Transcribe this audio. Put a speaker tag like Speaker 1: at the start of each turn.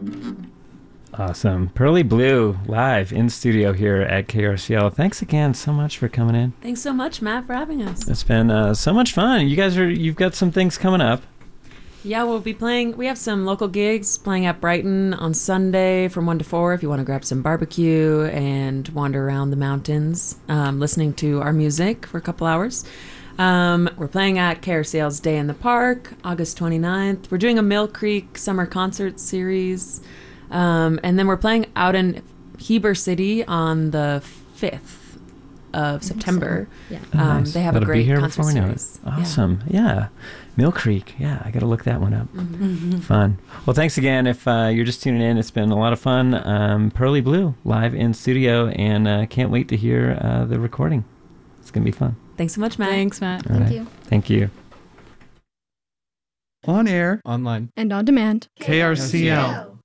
Speaker 1: Awesome. Pearly Blue live in studio here at KRCL. Thanks again so much for coming in.
Speaker 2: Thanks so much, Matt, for having us.
Speaker 1: It's been so much fun. You've got some things coming up.
Speaker 2: Yeah, we'll be playing. We have some local gigs playing at Brighton on Sunday from 1 to 4 if you want to grab some barbecue and wander around the mountains listening to our music for a couple hours. We're playing at KRCL's Day in the Park, August 29th. We're doing a Mill Creek summer concert series. And then we're playing out in Heber City on the 5th of September.
Speaker 3: So. Yeah.
Speaker 1: Nice.
Speaker 2: They have
Speaker 1: That'll
Speaker 2: a great
Speaker 1: be here
Speaker 2: concert
Speaker 1: before we know
Speaker 2: series.
Speaker 1: it. Awesome. Yeah. Mill Creek. Yeah, I got to look that one up. Fun. Well, thanks again. If you're just tuning in, it's been a lot of fun. Pearly Blue live in studio, and can't wait to hear the recording. It's going to be fun.
Speaker 2: Thanks so much, Matt.
Speaker 4: Thanks, Matt.
Speaker 3: Thank you.
Speaker 1: Thank you.
Speaker 5: On air,
Speaker 6: Online.
Speaker 3: And on demand.
Speaker 5: KRCL.